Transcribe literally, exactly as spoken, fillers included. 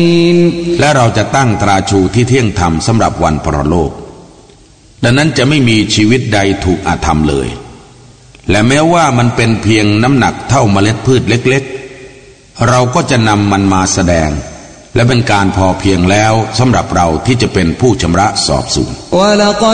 และเราจะตั้งตราชูที่เที่ยงธรรมสำหรับวันปรโลกดังนั้นจะไม่มีชีวิตใดถูกอาธรรมเลยและแม้ว่ามันเป็นเพียงน้ำหนักเท่าเมล็ดพืชเล็กๆเราก็จะนำมันมาแสดงและเป็นการพอเพียงแล้วสำหรับเราที่จะเป็นผู้ชำระสอบสวน